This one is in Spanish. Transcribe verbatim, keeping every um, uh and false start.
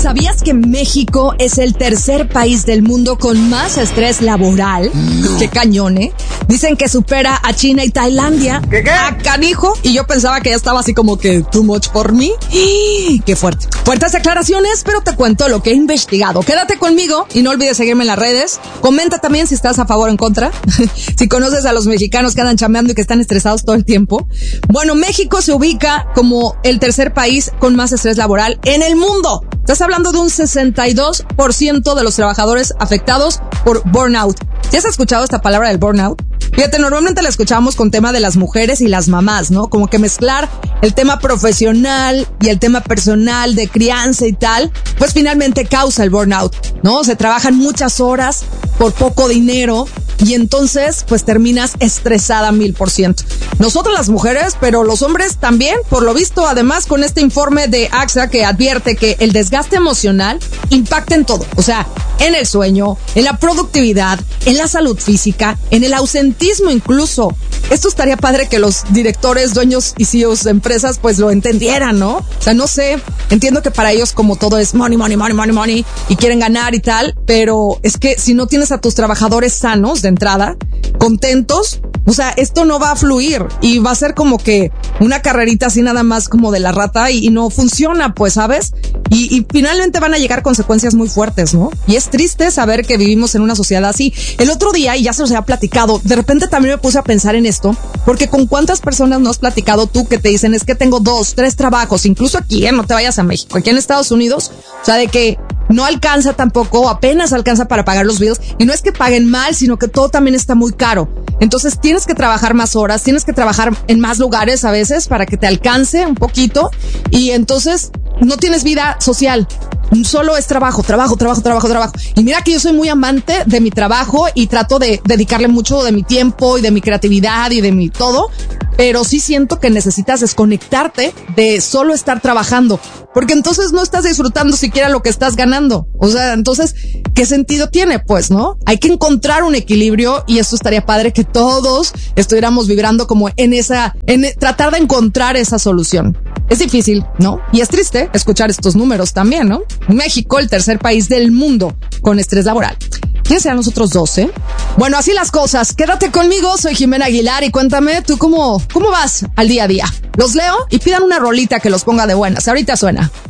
¿Sabías que México es el tercer país del mundo con más estrés laboral? No. Qué cañón, ¿eh? Dicen que supera a China y Tailandia. ¿Qué qué? A canijo. Y yo pensaba que ya estaba así como que too much for me. Qué fuerte. Fuertes declaraciones, pero te cuento lo que he investigado. Quédate conmigo y no olvides seguirme en las redes. Comenta también si estás a favor o en contra. Si conoces a los mexicanos que andan chambeando y que están estresados todo el tiempo. Bueno, México se ubica como el tercer país con más estrés laboral en el mundo. Estás hablando de un sesenta y dos por ciento de los trabajadores afectados por burnout. ¿Ya has escuchado esta palabra del burnout? Fíjate, normalmente la escuchamos con tema de las mujeres y las mamás, ¿no? Como que mezclar el tema profesional y el tema personal de crianza y tal, pues finalmente causa el burnout, ¿no? Se trabajan muchas horas por poco dinero y entonces pues terminas estresada mil por ciento. Nosotros las mujeres, pero los hombres también, por lo visto, además con este informe de A X A que advierte que el desgaste emocional impacta en todo, o sea, en el sueño, en la productividad, en la salud física, en el ausentismo incluso. Esto estaría padre que los directores, dueños y C E Os de empresas pues lo entendieran, ¿no? O sea, no sé, entiendo que para ellos como todo es money, money, money, money, money y quieren ganar y tal, pero es que si no tienes a tus trabajadores sanos de entrada, contentos, o sea, esto no va a fluir y va a ser como que una carrerita así nada más como de la rata y, y no funciona, pues, ¿sabes? Y, y finalmente van a llegar consecuencias muy fuertes, ¿no? Y es triste saber que vivimos en una sociedad así. El otro día, y ya se los había platicado, de repente también me puse a pensar en esto, porque con cuántas personas no has platicado tú que te dicen es que tengo dos, tres trabajos, incluso aquí, ¿eh? No te vayas a México, aquí en Estados Unidos, o sea, de que no alcanza tampoco, apenas alcanza para pagar los bills, y no es que paguen mal, sino que todo también está muy caro. Entonces tienes que trabajar más horas, tienes que trabajar en más lugares a veces para que te alcance un poquito, y entonces no tienes vida social. Solo es trabajo, trabajo, trabajo, trabajo, trabajo. Y mira que yo soy muy amante de mi trabajo y trato de dedicarle mucho de mi tiempo y de mi creatividad y de mi todo, pero sí siento que necesitas desconectarte de solo estar trabajando, porque entonces no estás disfrutando siquiera lo que estás ganando. O sea, entonces, ¿qué sentido tiene? Pues, ¿no? Hay que encontrar un equilibrio y esto estaría padre que todos estuviéramos vibrando como en esa, en tratar de encontrar esa solución. Es difícil, ¿no? Y es triste escuchar estos números también, ¿no? México, el tercer país del mundo con estrés laboral. ¿Quiénes serán los otros doce? Bueno, así las cosas. Quédate conmigo, soy Jimena Aguilar y cuéntame tú cómo, cómo vas al día a día. Los leo y pidan una rolita que los ponga de buenas. Ahorita suena.